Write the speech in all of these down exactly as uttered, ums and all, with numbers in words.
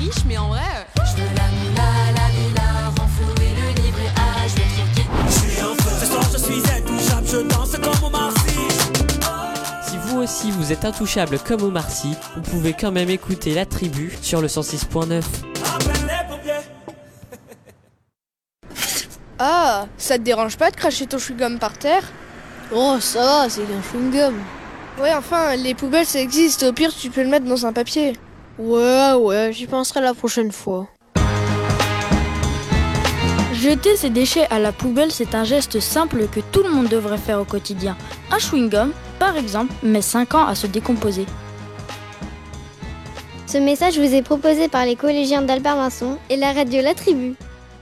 riche, mais en vrai... Euh... Je veux la moula, la villa, renflouer le livret A, je veux croquer. Je suis un feu, ce soir je suis intouchable, je danse comme Omar Sy. Si vous aussi vous êtes intouchable comme Omar Sy, vous pouvez quand même écouter La Tribu sur le cent six point neuf. Ah, ça te dérange pas de cracher ton chewing-gum par terre? Oh, ça va, c'est qu'un chewing-gum. Ouais, enfin, les poubelles ça existe, au pire tu peux le mettre dans un papier. Ouais, ouais, j'y penserai la prochaine fois. Jeter ses déchets à la poubelle, c'est un geste simple que tout le monde devrait faire au quotidien. Un chewing-gum, par exemple, met cinq ans à se décomposer. Ce message vous est proposé par les collégiens d'Albert Vincent et la radio La Tribu.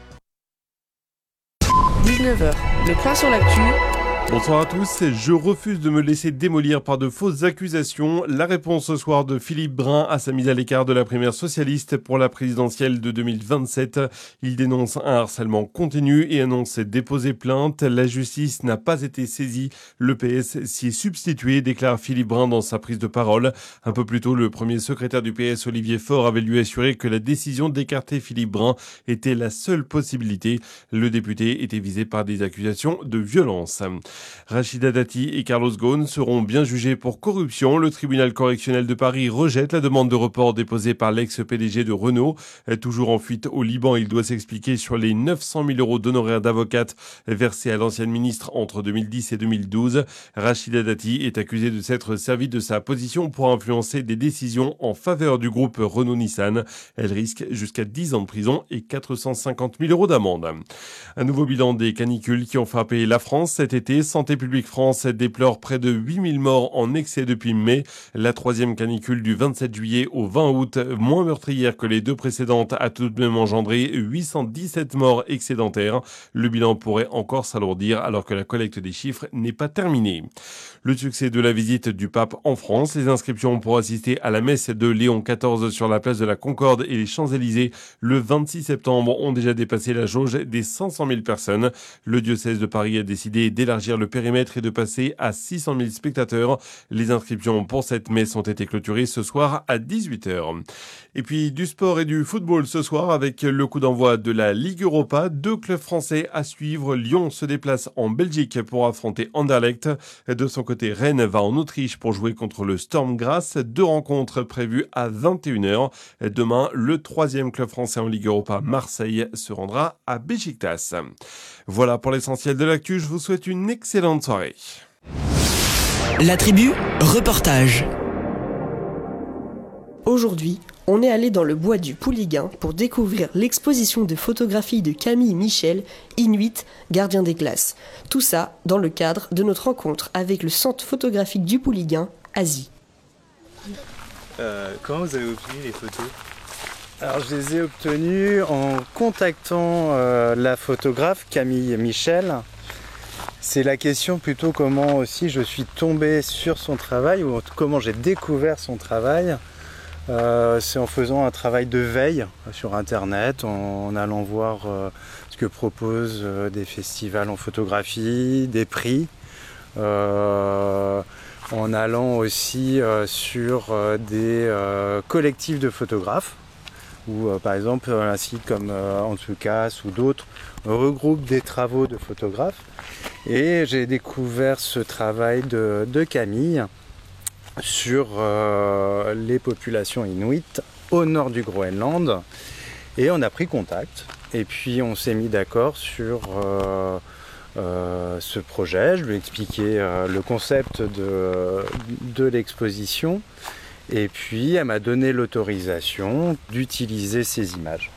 dix-neuf heures, le point sur l'actu. Bonsoir à tous, je refuse de me laisser démolir par de fausses accusations. La réponse ce soir de Philippe Brun à sa mise à l'écart de la primaire socialiste pour la présidentielle de deux mille vingt-sept. Il dénonce un harcèlement continu et annonce déposer plainte. La justice n'a pas été saisie. Le P S s'y est substitué, déclare Philippe Brun dans sa prise de parole. Un peu plus tôt, le premier secrétaire du P S, Olivier Faure, avait lui assuré que la décision d'écarter Philippe Brun était la seule possibilité. Le député était visé par des accusations de violence. Rachida Dati et Carlos Ghosn seront bien jugés pour corruption. Le tribunal correctionnel de Paris rejette la demande de report déposée par l'ex-P D G de Renault. Toujours en fuite au Liban, il doit s'expliquer sur les neuf cent mille euros d'honoraires d'avocate versés à l'ancienne ministre entre deux mille dix et deux mille douze. Rachida Dati est accusée de s'être servie de sa position pour influencer des décisions en faveur du groupe Renault-Nissan. Elle risque jusqu'à dix ans de prison et quatre cent cinquante mille euros d'amende. Un nouveau bilan des canicules qui ont frappé la France cet été. Santé publique France déplore près de huit mille morts en excès depuis mai. La troisième canicule du vingt-sept juillet au vingt août, moins meurtrière que les deux précédentes, a tout de même engendré huit cent dix-sept morts excédentaires. Le bilan pourrait encore s'alourdir alors que la collecte des chiffres n'est pas terminée. Le succès de la visite du pape en France, les inscriptions pour assister à la messe de Léon quatorze sur la place de la Concorde et les Champs-Élysées le vingt-six septembre ont déjà dépassé la jauge des cinq cent mille personnes. Le diocèse de Paris a décidé d'élargir le périmètre et de passer à six cent mille spectateurs. Les inscriptions pour cette messe ont été clôturées ce soir à dix-huit heures. Et puis du sport et du football ce soir avec le coup d'envoi de la Ligue Europa. Deux clubs français à suivre. Lyon se déplace en Belgique pour affronter Anderlecht. De son côté, Rennes va en Autriche pour jouer contre le Storm Graz. Deux rencontres prévues à vingt et une heures. Demain, le troisième club français en Ligue Europa, Marseille, se rendra à Beşiktaş. Voilà pour l'essentiel de l'actu. Je vous souhaite une excellente soirée. La Tribu, reportage. Aujourd'hui, on est allé dans le bois du Pouliguen pour découvrir l'exposition de photographie de Camille Michel, Inuit, gardien des glaces. Tout ça dans le cadre de notre rencontre avec le centre photographique du Pouliguen, Asie. Euh, comment vous avez obtenu les photos ? Alors je les ai obtenues en contactant euh, la photographe Camille Michel. C'est la question plutôt comment aussi je suis tombé sur son travail ou comment j'ai découvert son travail. Euh, c'est en faisant un travail de veille sur internet, en, en allant voir euh, ce que proposent euh, des festivals en photographie, des prix, euh, en allant aussi euh, sur euh, des euh, collectifs de photographes, où euh, par exemple un site comme euh, Antsukas ou d'autres regroupent des travaux de photographes. Et j'ai découvert ce travail de, de Camille sur euh, les populations inuites au nord du Groenland, et on a pris contact et puis on s'est mis d'accord sur euh, euh, ce projet. Je lui ai expliqué euh, le concept de, de l'exposition et puis elle m'a donné l'autorisation d'utiliser ces images.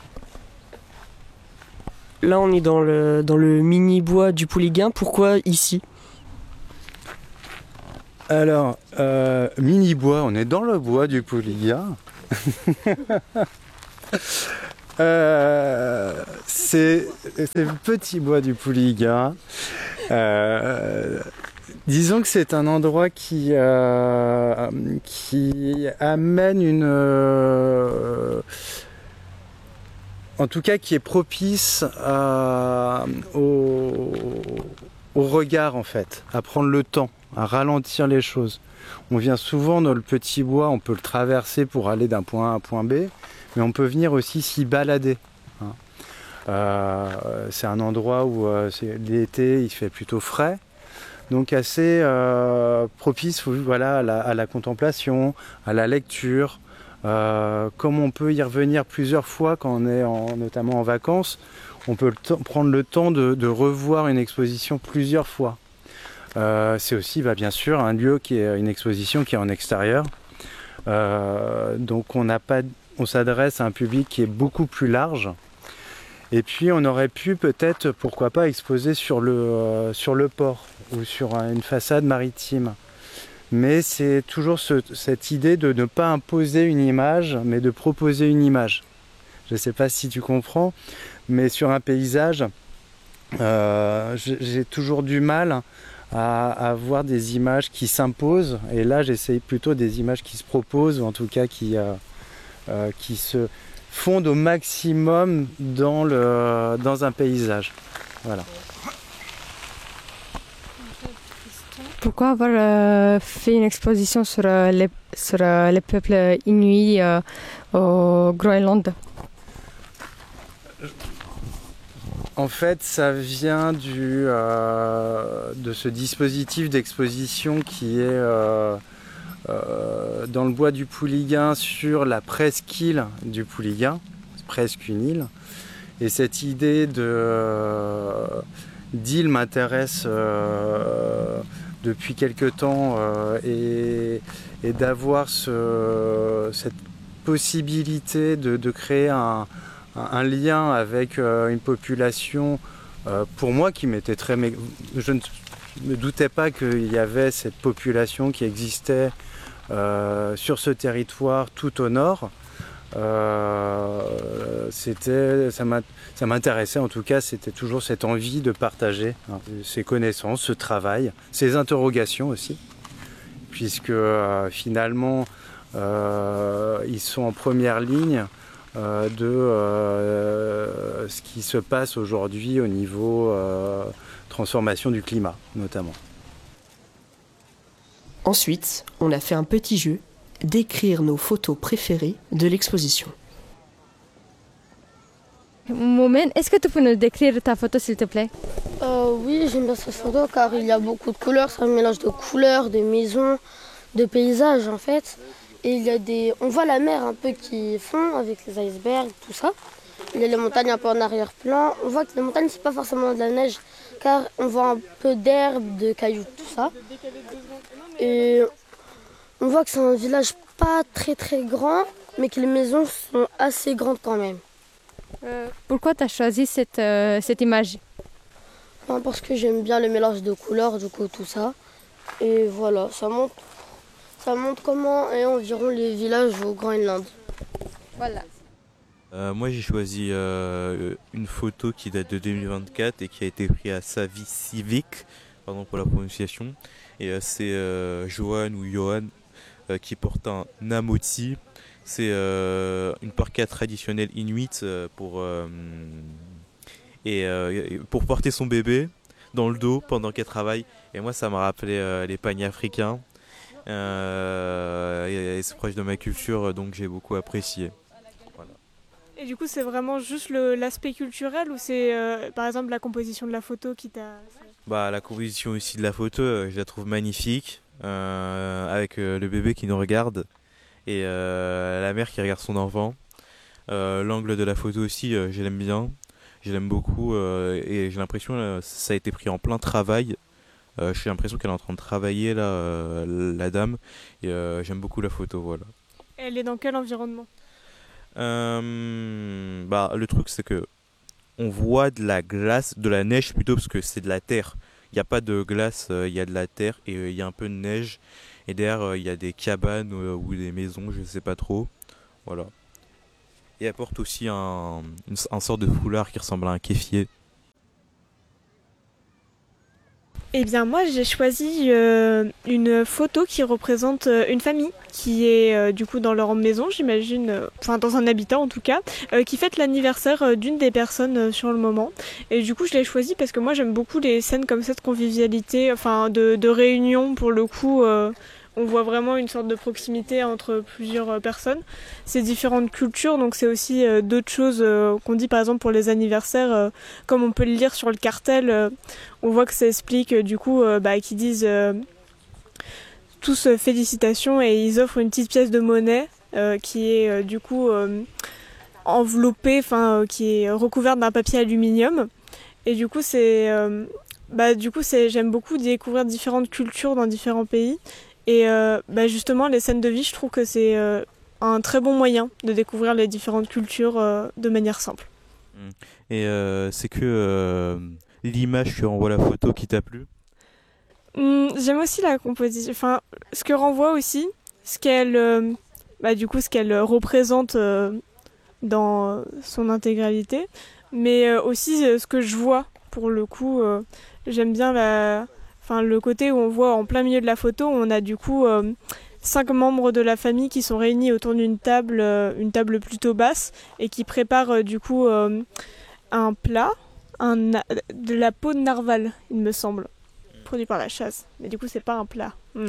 Là on est dans le, dans le mini-bois du Pouliguen, pourquoi ici ? Alors, euh, mini-bois, on est dans le bois du Pouliguen. euh, c'est, c'est le petit bois du Pouliguen. Euh, disons que c'est un endroit qui, euh, qui amène une... Euh, en tout cas, qui est propice à, au, au regard, en fait, à prendre le temps, à ralentir les choses. On vient souvent dans le petit bois, on peut le traverser pour aller d'un point A à un point B, mais on peut venir aussi s'y balader. Hein. Euh, c'est un endroit où euh, c'est, l'été il fait plutôt frais, donc assez euh, propice voilà, à, la, à la contemplation, à la lecture. Euh, comme on peut y revenir plusieurs fois quand on est en, notamment en vacances, on peut le t- prendre le temps de, de revoir une exposition plusieurs fois. Euh, c'est aussi bah, bien sûr un lieu qui est une exposition qui est en extérieur. Euh, donc on n'a pas, on s'adresse à un public qui est beaucoup plus large. Et puis on aurait pu peut-être, pourquoi pas, exposer sur le, euh, sur le port ou sur une façade maritime. Mais c'est toujours ce, cette idée de ne pas imposer une image, mais de proposer une image. Je ne sais pas si tu comprends, mais sur un paysage, euh, j'ai toujours du mal à, à voir des images qui s'imposent. Et là, j'essaye plutôt des images qui se proposent, ou en tout cas qui, euh, euh, qui se fondent au maximum dans, le, dans un paysage. Voilà. Pourquoi avoir euh, fait une exposition sur, euh, les, sur euh, les peuples inuits euh, au Groenland? En fait, ça vient du, euh, de ce dispositif d'exposition qui est euh, euh, dans le bois du Pouliguen sur la presqu'île du Pouliguen, c'est presque une île. Et cette idée de, euh, d'île m'intéresse euh, depuis quelque temps euh, et, et d'avoir ce, cette possibilité de, de créer un, un lien avec euh, une population, euh, pour moi qui m'était très... Mé... Je ne me doutais pas qu'il y avait cette population qui existait euh, sur ce territoire tout au nord. Euh, c'était, ça, m'a, ça m'intéressait en tout cas, c'était toujours cette envie de partager hein, ces connaissances, ce travail, ces interrogations aussi, puisque euh, finalement euh, ils sont en première ligne euh, de euh, ce qui se passe aujourd'hui au niveau euh, transformation du climat notamment. Ensuite, on a fait un petit jeu, d'écrire nos photos préférées de l'exposition. Moment, est-ce que tu peux nous décrire ta photo s'il te plaît? Euh, oui, j'aime bien cette photo car il y a beaucoup de couleurs, c'est un mélange de couleurs, de maisons, de paysages en fait. Et il y a des, on voit la mer un peu qui fond avec les icebergs, tout ça. Il y a les montagnes un peu en arrière-plan. On voit que les montagnes c'est pas forcément de la neige car on voit un peu d'herbe, de cailloux, tout ça. Et on voit que c'est un village pas très très grand, mais que les maisons sont assez grandes quand même. Euh, pourquoi tu as choisi cette, euh, cette image? Non, parce que j'aime bien le mélange de couleurs, du coup tout ça. Et voilà, ça montre, ça montre comment est environ les villages au Groenland. Voilà. Euh, moi j'ai choisi euh, une photo qui date de deux mille vingt-quatre et qui a été prise à Savissivik, pardon pour la prononciation. Et euh, c'est euh, Johan ou Johan euh, qui porte un namoti. C'est euh, une parka traditionnelle inuite euh, pour, euh, et, euh, pour porter son bébé dans le dos pendant qu'elle travaille. Et moi ça m'a rappelé euh, les pagnes africains. Euh, et, et c'est proche de ma culture donc j'ai beaucoup apprécié. Voilà. Et du coup c'est vraiment juste le, l'aspect culturel ou c'est euh, par exemple la composition de la photo qui t'a... Bah, la composition aussi de la photo, euh, je la trouve magnifique, euh, avec euh, le bébé qui nous regarde et euh, la mère qui regarde son enfant. Euh, l'angle de la photo aussi, euh, je l'aime bien, je l'aime beaucoup euh, et j'ai l'impression euh, ça a été pris en plein travail. Euh, j'ai l'impression qu'elle est en train de travailler là, euh, la dame, et euh, j'aime beaucoup la photo, voilà. Elle est dans quel environnement? euh, Bah, le truc c'est que on voit de la glace, de la neige plutôt, parce que c'est de la terre. Il n'y a pas de glace, il euh, y a de la terre et il euh, y a un peu de neige. Et derrière, il euh, y a des cabanes euh, ou des maisons, je ne sais pas trop. Voilà. Et elle porte aussi un, une, un sort de foulard qui ressemble à un kéfier. Eh bien moi j'ai choisi euh, une photo qui représente euh, une famille qui est euh, du coup dans leur maison j'imagine, euh, enfin dans un habitat en tout cas, euh, qui fête l'anniversaire euh, d'une des personnes euh, sur le moment. Et du coup je l'ai choisi parce que moi j'aime beaucoup les scènes comme ça de convivialité, enfin de, de réunion pour le coup, euh, on voit vraiment une sorte de proximité entre plusieurs personnes. C'est différentes cultures, donc c'est aussi euh, d'autres choses euh, qu'on dit par exemple pour les anniversaires, euh, comme on peut le lire sur le cartel, euh, on voit que ça explique euh, du coup euh, bah, qu'ils disent euh, tous euh, félicitations et ils offrent une petite pièce de monnaie euh, qui est euh, du coup euh, enveloppée, enfin euh, qui est recouverte d'un papier aluminium. Et du coup c'est euh, bah du coup c'est j'aime beaucoup découvrir différentes cultures dans différents pays. Et euh, bah justement les scènes de vie, je trouve que c'est euh, un très bon moyen de découvrir les différentes cultures euh, de manière simple. Et euh, c'est que euh, l'image que renvoie la photo qui t'a plu? Hum, j'aime aussi la composition, enfin ce que renvoie aussi, ce qu'elle, euh, bah du coup ce qu'elle représente euh, dans son intégralité, mais euh, aussi euh, ce que je vois pour le coup. Euh, j'aime bien la, enfin le côté où on voit en plein milieu de la photo, on a du coup euh, cinq membres de la famille qui sont réunis autour d'une table, euh, une table plutôt basse, et qui préparent euh, du coup euh, un plat, un, de la peau de narval, il me semble. Produit par la chasse, mais du coup c'est pas un plat. Mm.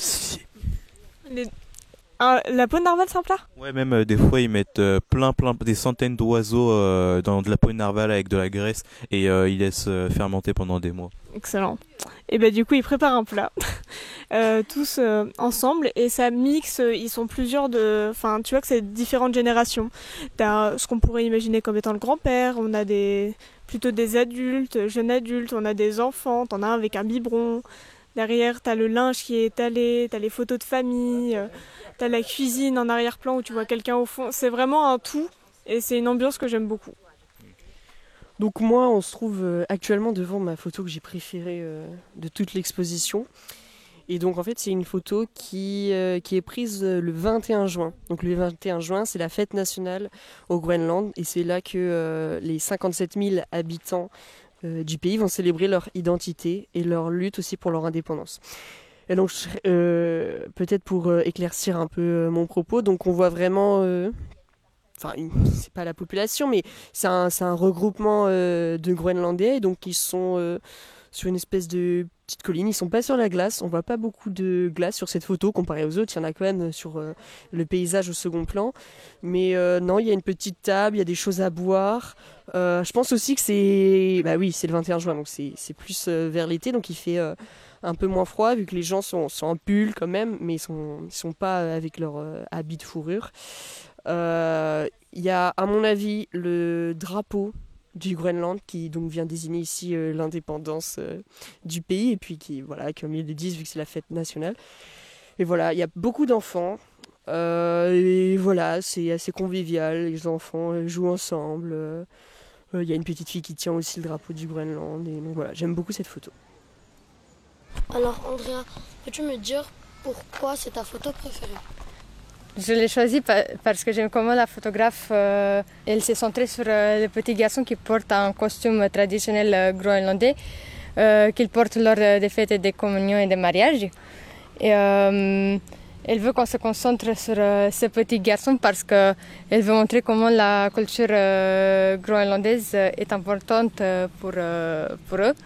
Les... Ah, la peau de narval c'est un plat? Ouais, même euh, des fois ils mettent euh, plein plein des centaines d'oiseaux euh, dans de la peau de narval avec de la graisse et euh, ils laissent euh, fermenter pendant des mois. Excellent. Et ben du coup ils préparent un plat euh, tous euh, ensemble et ça mixe. Ils sont plusieurs de, enfin tu vois que c'est différentes générations. T'as ce qu'on pourrait imaginer comme étant le grand-père. On a des plutôt des adultes, jeunes adultes, on a des enfants, t'en as un avec un biberon. Derrière, t'as le linge qui est étalé, t'as les photos de famille, euh, t'as la cuisine en arrière-plan où tu vois quelqu'un au fond. C'est vraiment un tout et c'est une ambiance que j'aime beaucoup. Donc moi, on se trouve euh, actuellement devant ma photo que j'ai préférée euh, de toute l'exposition. Et donc en fait, c'est une photo qui, euh, qui est prise euh, le vingt et un juin. Donc le vingt et un juin, c'est la fête nationale au Groenland. Et c'est là que euh, les cinquante-sept mille habitants euh, du pays vont célébrer leur identité et leur lutte aussi pour leur indépendance. Et donc euh, peut-être pour euh, éclaircir un peu euh, mon propos, donc on voit vraiment... Euh, Enfin, c'est pas la population, mais c'est un, c'est un regroupement euh, de Groenlandais. Donc, ils sont euh, sur une espèce de petite colline. Ils sont pas sur la glace. On voit pas beaucoup de glace sur cette photo comparé aux autres. Il y en a quand même sur euh, le paysage au second plan. Mais euh, non, il y a une petite table, il y a des choses à boire. Euh, je pense aussi que c'est... Bah oui, c'est le vingt et un juin, donc c'est, c'est plus euh, vers l'été. Donc, il fait euh, un peu moins froid, vu que les gens sont, sont en pull quand même, mais ils sont, ils sont pas avec leur euh, habit de fourrure. Il euh, y a, à mon avis, le drapeau du Groenland qui donc vient désigner ici euh, l'indépendance euh, du pays et puis qui, voilà, comme ils le disent, vu que c'est la fête nationale. Et voilà, il y a beaucoup d'enfants euh, et voilà, c'est assez convivial. Les enfants euh, jouent ensemble. Il euh, euh, y a une petite fille qui tient aussi le drapeau du Groenland. Et donc voilà, j'aime beaucoup cette photo. Alors Andrea, peux-tu me dire pourquoi c'est ta photo préférée? Je l'ai choisi parce que j'aime comment la photographe, euh, elle s'est centrée sur euh, les petits garçons qui portent un costume traditionnel euh, groenlandais, euh, qu'ils portent lors des fêtes des communions et des mariages. Et euh, elle veut qu'on se concentre sur euh, ces petits garçons parce qu'elle veut montrer comment la culture euh, groenlandaise est importante pour, euh, pour eux.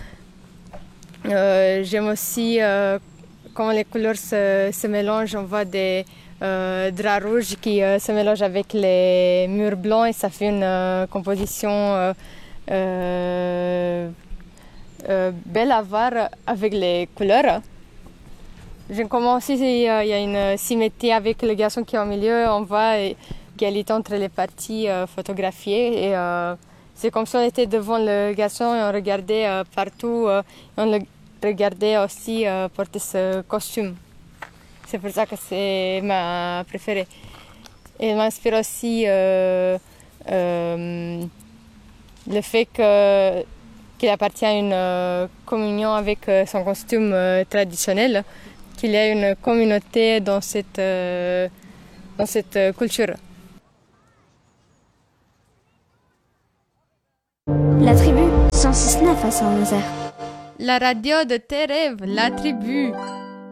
Euh, j'aime aussi euh, comment les couleurs se, se mélangent. On voit des Euh, drap rouge qui euh, se mélange avec les murs blancs et ça fait une euh, composition euh, euh, euh, belle à voir avec les couleurs. J'aime comment aussi il y a une symétrie avec le garçon qui est au milieu. On voit égalité entre les parties euh, photographiées et euh, c'est comme si on était devant le garçon et on regardait euh, partout. Euh, on le regardait aussi euh, porter ce costume. C'est pour ça que c'est ma préférée. Elle m'inspire aussi euh, euh, le fait que, qu'il appartient à une euh, communion avec euh, son costume euh, traditionnel, qu'il y a une communauté dans cette, euh, dans cette euh, culture. La tribu cent six neuf à Saint-Nazaire. La radio de tes rêves, la tribu.